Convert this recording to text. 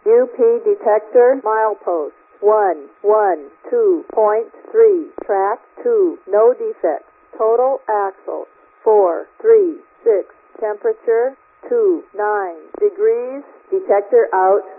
UP detector milepost 112.3, track 2, no defects. Total axle 436, temperature 29 degrees. Detector out.